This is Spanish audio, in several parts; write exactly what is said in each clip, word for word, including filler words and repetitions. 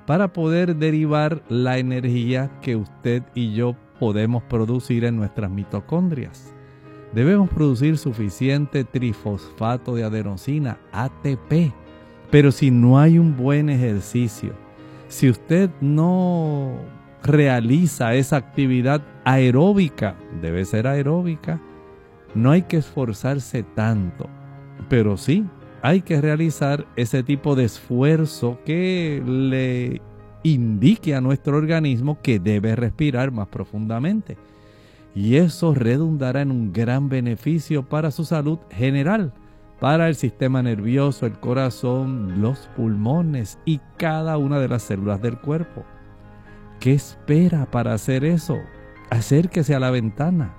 para poder derivar la energía que usted y yo podemos producir en nuestras mitocondrias. Debemos producir suficiente trifosfato de adenosina, A T P. Pero si no hay un buen ejercicio, si usted no realiza esa actividad aeróbica, debe ser aeróbica, no hay que esforzarse tanto, pero sí hay que realizar ese tipo de esfuerzo que le indique a nuestro organismo que debe respirar más profundamente. Y eso redundará en un gran beneficio para su salud general, para el sistema nervioso, el corazón, los pulmones y cada una de las células del cuerpo. ¿Qué espera para hacer eso? Acérquese a la ventana.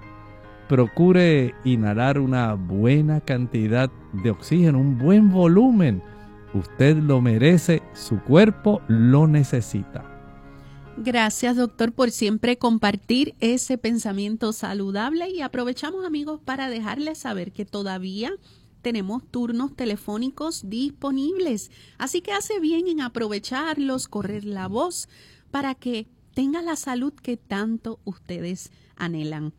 Procure inhalar una buena cantidad de oxígeno, un buen volumen. Usted lo merece, su cuerpo lo necesita. Gracias, doctor, por siempre compartir ese pensamiento saludable, y aprovechamos, amigos, para dejarles saber que todavía tenemos turnos telefónicos disponibles, así que hace bien en aprovecharlos, correr la voz para que tengan la salud que tanto ustedes anhelan.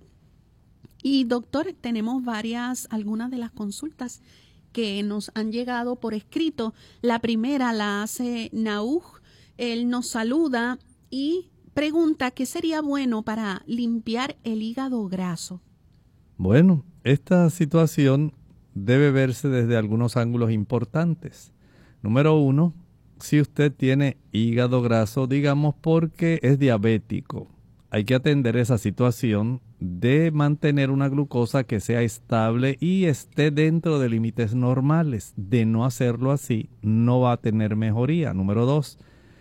Y doctor, tenemos varias, algunas de las consultas que nos han llegado por escrito. La primera la hace Nauj. Él nos saluda y pregunta qué sería bueno para limpiar el hígado graso. Bueno, esta situación debe verse desde algunos ángulos importantes. Número uno, si usted tiene hígado graso, digamos porque es diabético, hay que atender esa situación de mantener una glucosa que sea estable y esté dentro de límites normales. De no hacerlo así, no va a tener mejoría. Número dos,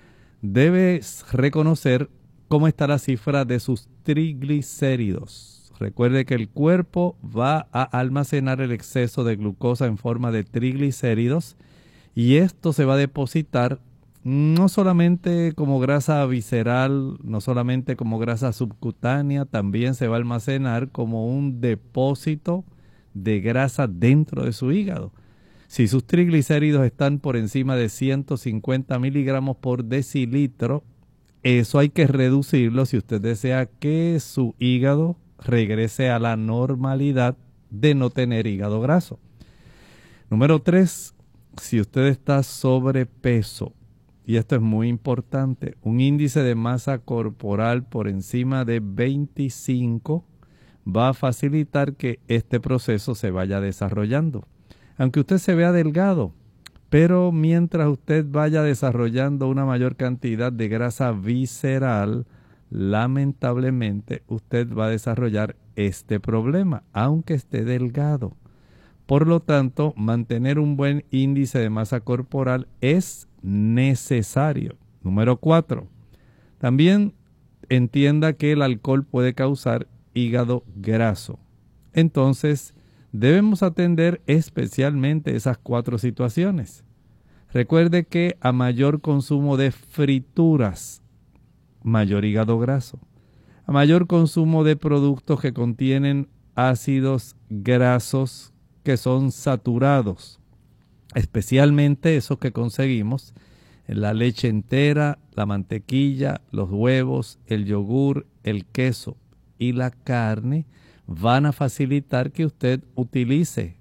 debes reconocer cómo está la cifra de sus triglicéridos. Recuerde que el cuerpo va a almacenar el exceso de glucosa en forma de triglicéridos y esto se va a depositar no solamente como grasa visceral, no solamente como grasa subcutánea, también se va a almacenar como un depósito de grasa dentro de su hígado. Si sus triglicéridos están por encima de ciento cincuenta miligramos por decilitro, eso hay que reducirlo si usted desea que su hígado regrese a la normalidad de no tener hígado graso. Número tres, si usted está sobrepeso, y esto es muy importante, un índice de masa corporal por encima de veinticinco va a facilitar que este proceso se vaya desarrollando. Aunque usted se vea delgado, pero mientras usted vaya desarrollando una mayor cantidad de grasa visceral, lamentablemente usted va a desarrollar este problema, aunque esté delgado. Por lo tanto, mantener un buen índice de masa corporal es necesario. Número cuatro. También entienda que el alcohol puede causar hígado graso. Entonces, debemos atender especialmente esas cuatro situaciones. Recuerde que a mayor consumo de frituras, mayor hígado graso. A mayor consumo de productos que contienen ácidos grasos que son saturados, especialmente esos que conseguimos en la leche entera, la mantequilla, los huevos, el yogur, el queso y la carne, van a facilitar que usted utilice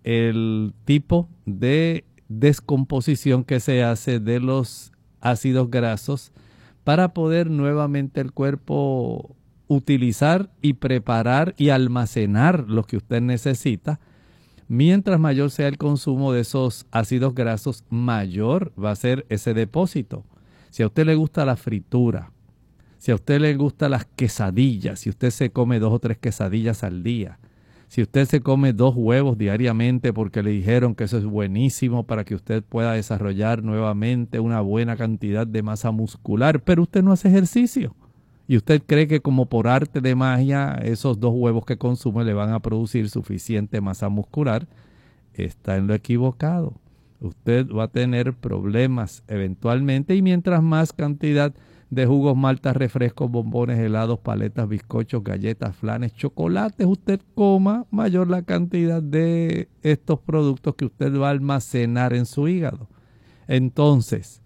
el tipo de descomposición que se hace de los ácidos grasos para poder nuevamente el cuerpo utilizar y preparar y almacenar lo que usted necesita. Mientras mayor sea el consumo de esos ácidos grasos, mayor va a ser ese depósito. Si a usted le gusta la fritura, si a usted le gustan las quesadillas, si usted se come dos o tres quesadillas al día, si usted se come dos huevos diariamente porque le dijeron que eso es buenísimo para que usted pueda desarrollar nuevamente una buena cantidad de masa muscular, pero usted no hace ejercicio y usted cree que como por arte de magia esos dos huevos que consume le van a producir suficiente masa muscular, está en lo equivocado. Usted va a tener problemas eventualmente y mientras más cantidad de jugos, maltas, refrescos, bombones, helados, paletas, bizcochos, galletas, flanes, chocolates usted coma, mayor la cantidad de estos productos que usted va a almacenar en su hígado. Entonces,